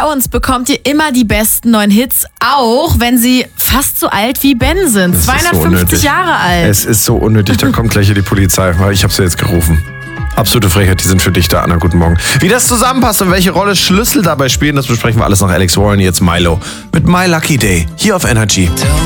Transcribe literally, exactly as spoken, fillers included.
bei uns bekommt ihr immer die besten neuen Hits, auch wenn sie fast so alt wie Ben sind. Das zweihundertfünfzig so Jahre alt. Es ist so unnötig, da kommt gleich hier die Polizei, weil ich habe sie jetzt gerufen. Absolute Frechheit, die sind für dich da, Anna. Guten Morgen. Wie das zusammenpasst und welche Rolle Schlüssel dabei spielen, das besprechen wir alles nach Alex Warren. Jetzt Milo mit My Lucky Day hier auf Energy.